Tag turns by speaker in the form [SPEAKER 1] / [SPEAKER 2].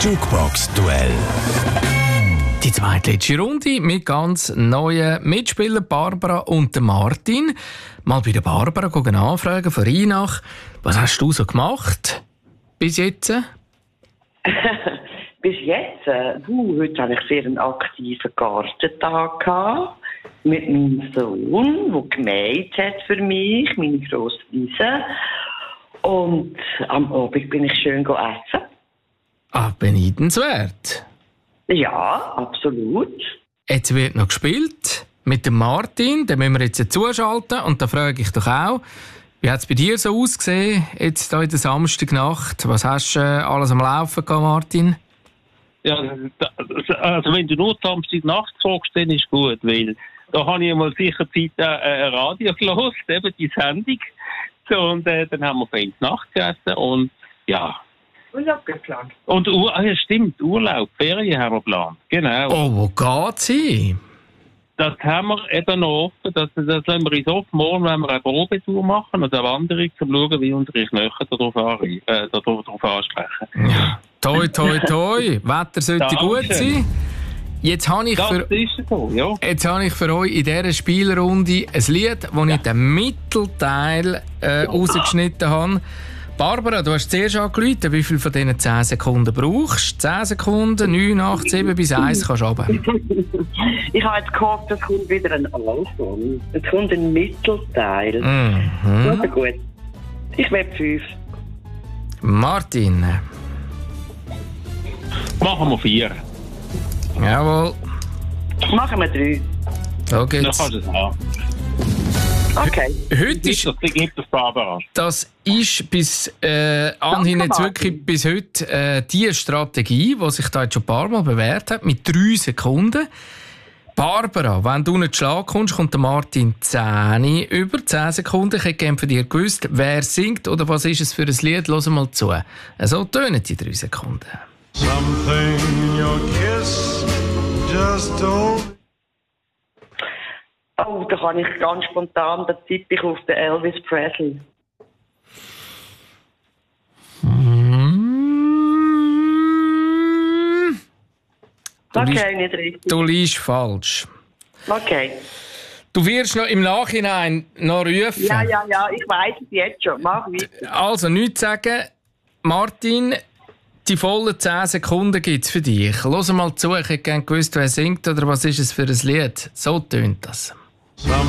[SPEAKER 1] Jukebox-Duell.
[SPEAKER 2] Die zweitletzte Runde mit ganz neuen Mitspielern Barbara und Martin. Mal bei der Barbara anfragen von Rheinach. Was hast du so gemacht bis jetzt?
[SPEAKER 3] Bis jetzt? Heute hatte ich sehr einen aktiven Gartentag gehabt, mit meinem Sohn, der gemäht hat für mich, meine grosse Wiese. Und am Abend bin ich schön essen.
[SPEAKER 2] Ah, beneidenswert.
[SPEAKER 3] Ja, absolut.
[SPEAKER 2] Jetzt wird noch gespielt mit dem Martin. Den müssen wir jetzt zuschalten. Und da frage ich doch auch, wie hat es bei dir so ausgesehen, jetzt hier in der Samstagnacht? Was hast du alles am Laufen gehabt, Martin?
[SPEAKER 4] Ja, also wenn du nur Samstagnacht fragst, dann ist gut, weil da habe ich mal sicher Zeit Radio gehört, eben die Sendung. So, und dann haben wir fein Nacht gegessen und ja.
[SPEAKER 3] Urlaub geplant.
[SPEAKER 4] Und ja, stimmt, Urlaub, Ferien haben wir geplant, genau.
[SPEAKER 2] Oh, wo geht's hin?
[SPEAKER 4] Das haben wir eben noch offen, das lassen wir uns offen. Morgen wenn wir eine Probetour machen und eine Wanderung, um zu schauen, wie unsere Knöchel darauf ansprechen.
[SPEAKER 2] Ja. Toi, toi, toi. Wetter sollte gut sein. Jetzt habe ich, jetzt habe ich für euch in dieser Spielrunde ein Lied, das ich den Mittelteil rausgeschnitten habe. Barbara, du hast zuerst angerufen, wie viel von diesen 10 Sekunden brauchst du? 10 Sekunden, 9, 8, 7 bis 1 kannst du runter.
[SPEAKER 3] Ich habe jetzt gehofft, es kommt wieder ein Anfang. Es kommt ein Mittelteil.
[SPEAKER 2] Mhm.
[SPEAKER 3] Also gut. Ich will 5.
[SPEAKER 2] Martin.
[SPEAKER 4] Machen wir 4.
[SPEAKER 2] Jawohl.
[SPEAKER 3] Machen wir 3.
[SPEAKER 2] So geht's.
[SPEAKER 4] Dann kannst du es haben.
[SPEAKER 3] Okay.
[SPEAKER 2] Heute ist, das ist bis anhin jetzt wirklich bis heute die Strategie, die sich da jetzt schon ein paar Mal bewährt hat, mit 3 Sekunden. Barbara, wenn du nicht Schlag kommst, kommt der Martin 10 über 10 Sekunden. Ich hätte gerne von dir gewusst, wer singt oder was ist es für ein Lied. Hören mal zu. So tönen die 3 Sekunden.
[SPEAKER 1] Something in your kiss just told.
[SPEAKER 3] Oh, da kann ich ganz spontan, da tippe ich auf den Elvis Presley. Nicht richtig.
[SPEAKER 2] Du liegst falsch.
[SPEAKER 3] Okay.
[SPEAKER 2] Du wirst noch im Nachhinein noch rufen.
[SPEAKER 3] Ja, ich weiss es jetzt schon. Mach weiter.
[SPEAKER 2] Also, nichts sagen. Martin, die vollen 10 Sekunden gibt es für dich. Hör mal zu, ich hätte gerne gewusst, wer singt oder was ist es für ein Lied. So tönt das.